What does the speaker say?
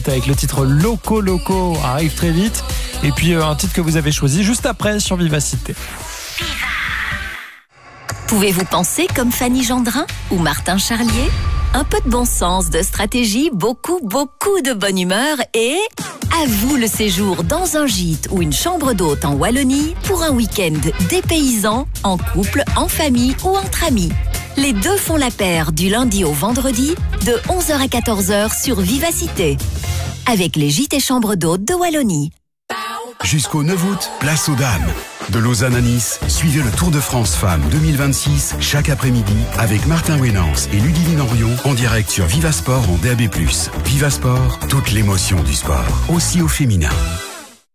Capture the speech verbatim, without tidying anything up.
avec le titre Loco Loco arrive très vite. Et puis euh, un titre que vous avez choisi juste après sur Vivacité. Pouvez-vous penser comme Fanny Gendrin ou Martin Charlier? Un peu de bon sens, de stratégie, beaucoup, beaucoup de bonne humeur et... à vous le séjour dans un gîte ou une chambre d'hôte en Wallonie pour un week-end dépaysant, en couple, en famille ou entre amis. Les deux font la paire du lundi au vendredi de onze heures à quatorze heures sur Vivacité. Avec les gîtes et chambres d'hôtes de Wallonie. Jusqu'au neuf août, place aux dames. De Lausanne à Nice, suivez le Tour de France Femmes deux mille vingt-six chaque après-midi avec Martin Wénance et Ludivine Henrion en direct sur Vivasport en D A B plus. Vivasport, toute l'émotion du sport, aussi au féminin.